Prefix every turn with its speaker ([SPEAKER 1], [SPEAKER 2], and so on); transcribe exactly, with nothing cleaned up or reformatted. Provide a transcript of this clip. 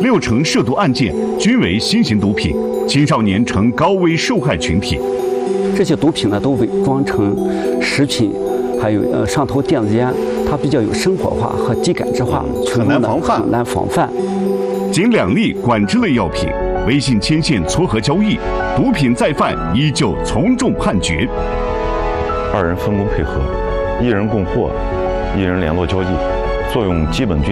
[SPEAKER 1] 六成涉毒案件均为新型毒品，青少年成高危受害群体。
[SPEAKER 2] 这些毒品呢，都伪装成食品，还有呃上头电子烟，它比较有生活化和低感知化，
[SPEAKER 3] 很难防范。
[SPEAKER 2] 很难防范。
[SPEAKER 1] 仅两例管制类药品，微信牵线撮合交易，毒品再犯依旧从重判决。
[SPEAKER 4] 二人分工配合，一人供货，一人联络交际，作用基本均。